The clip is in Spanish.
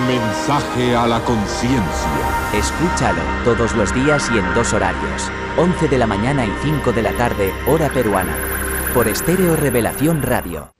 Mensaje a la conciencia. Escúchalo todos los días y en 2 horarios. 11 de la mañana y 5 de la tarde, hora peruana. Por Estéreo Revelación Radio.